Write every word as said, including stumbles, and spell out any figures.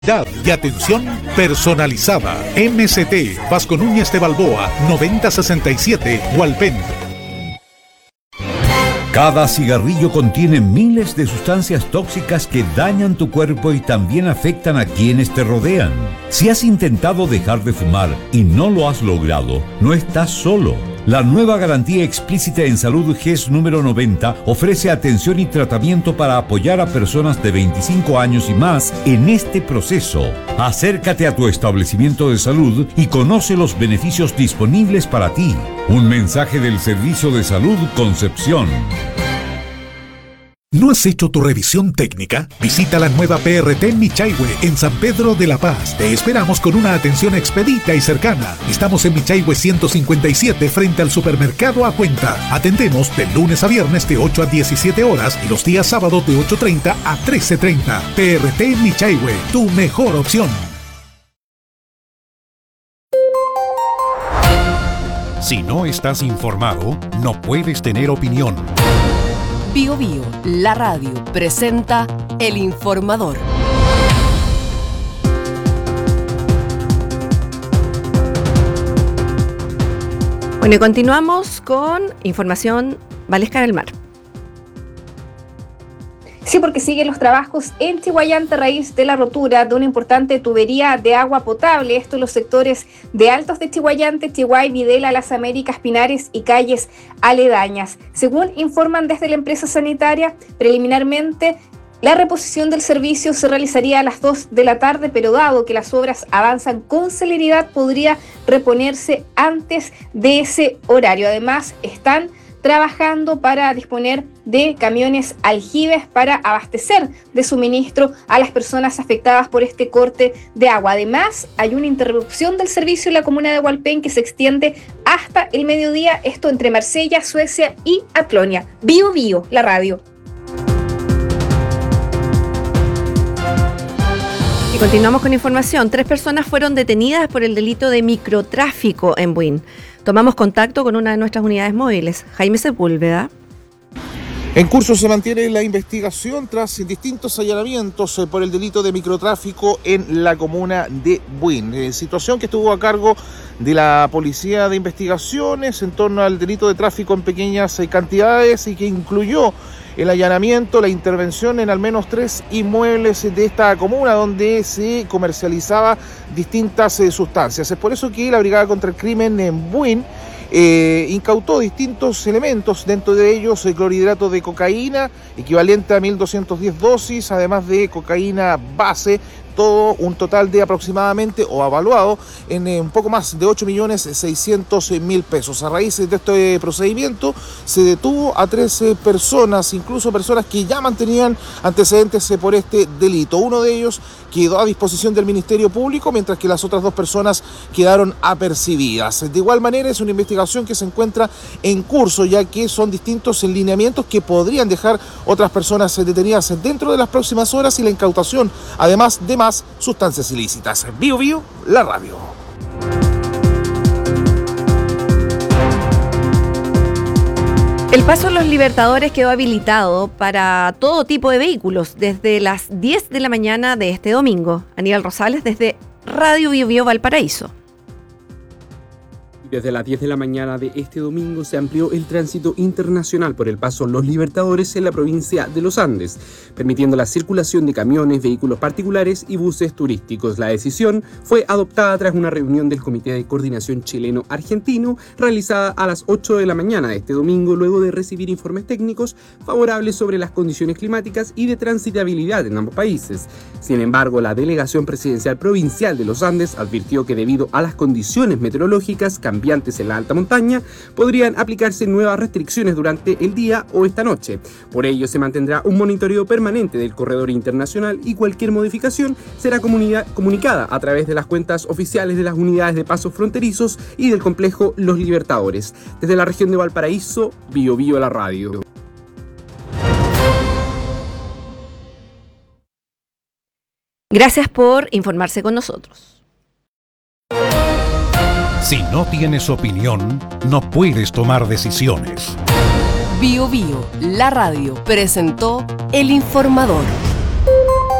Y atención personalizada. M S T, Vasco Núñez de Balboa, noventa sesenta y siete, Hualpén. Cada cigarrillo contiene miles de sustancias tóxicas que dañan tu cuerpo y también afectan a quienes te rodean. Si has intentado dejar de fumar y no lo has logrado, no estás solo. La nueva garantía explícita en salud G E S número noventa ofrece atención y tratamiento para apoyar a personas de veinticinco años y más en este proceso. Acércate a tu establecimiento de salud y conoce los beneficios disponibles para ti. Un mensaje del Servicio de Salud Concepción. ¿No has hecho tu revisión técnica? Visita la nueva P R T Michaihue en San Pedro de la Paz. Te esperamos con una atención expedita y cercana. Estamos en Michaihue ciento cincuenta y siete frente al supermercado A Cuenta. Atendemos de lunes a viernes de ocho a diecisiete horas y los días sábados de ocho treinta a trece treinta. P R T Michaihue, tu mejor opción. Si no estás informado, no puedes tener opinión. Bio Bio, la radio, presenta El Informador. Bueno, y continuamos con información Valesca del Mar. Sí, porque siguen los trabajos en Chihuayante a raíz de la rotura de una importante tubería de agua potable. Esto en los sectores de Altos de Chihuayante, Chihuay, Videla, Las Américas, Pinares y calles aledañas. Según informan desde la empresa sanitaria, preliminarmente la reposición del servicio se realizaría a las dos de la tarde, pero dado que las obras avanzan con celeridad, podría reponerse antes de ese horario. Además, están trabajando para disponer de camiones aljibes para abastecer de suministro a las personas afectadas por este corte de agua. Además, hay una interrupción del servicio en la comuna de Hualpén que se extiende hasta el mediodía, esto entre Marsella, Suecia y Atlonia. Bio Bio, la radio. Y continuamos con información. Tres personas fueron detenidas por el delito de microtráfico en Buin. Tomamos contacto con una de nuestras unidades móviles, Jaime Sepúlveda. En curso se mantiene la investigación tras distintos allanamientos por el delito de microtráfico en la comuna de Buin. Eh, situación que estuvo a cargo de la Policía de Investigaciones en torno al delito de tráfico en pequeñas cantidades y que incluyó el allanamiento, la intervención en al menos tres inmuebles de esta comuna donde se comercializaba distintas eh, sustancias. Es por eso que la Brigada contra el Crimen en Buin Eh, incautó distintos elementos, dentro de ellos el clorhidrato de cocaína, equivalente a mil doscientas diez dosis, además de cocaína base, todo un total de aproximadamente, o evaluado, en eh, un poco más de ocho millones seiscientos mil pesos. A raíz de este procedimiento se detuvo a trece personas, incluso personas que ya mantenían antecedentes eh, por este delito. Uno de ellos quedó a disposición del Ministerio Público, mientras que las otras dos personas quedaron apercibidas. De igual manera, es una investigación que se encuentra en curso, ya que son distintos lineamientos que podrían dejar otras personas detenidas dentro de las próximas horas y la incautación, además de más sustancias ilícitas. Bio Bio, la radio. El paso a los Libertadores quedó habilitado para todo tipo de vehículos desde las diez de la mañana de este domingo. Aníbal Rosales desde Radio Bio Bio Valparaíso. Desde las diez de la mañana de este domingo se amplió el tránsito internacional por el paso Los Libertadores en la provincia de Los Andes, permitiendo la circulación de camiones, vehículos particulares y buses turísticos. La decisión fue adoptada tras una reunión del Comité de Coordinación Chileno-Argentino realizada a las ocho de la mañana de este domingo, luego de recibir informes técnicos favorables sobre las condiciones climáticas y de transitabilidad en ambos países. Sin embargo, la Delegación Presidencial Provincial de Los Andes advirtió que debido a las condiciones meteorológicas cambiantes en la alta montaña, podrían aplicarse nuevas restricciones durante el día o esta noche. Por ello, se mantendrá un monitoreo permanente del corredor internacional y cualquier modificación será comunicada a través de las cuentas oficiales de las unidades de pasos fronterizos y del complejo Los Libertadores. Desde la región de Valparaíso, Bio Bio la radio. Gracias por informarse con nosotros. Si no tienes opinión, no puedes tomar decisiones. Bio Bio, la radio, presentó El Informador.